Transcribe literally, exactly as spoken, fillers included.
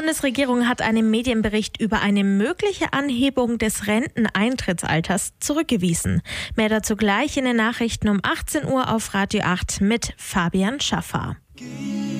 Bundesregierung hat einen Medienbericht über eine mögliche Anhebung des Renteneintrittsalters zurückgewiesen. Mehr dazu gleich in den Nachrichten um achtzehn Uhr auf Radio acht mit Fabian Schaffer.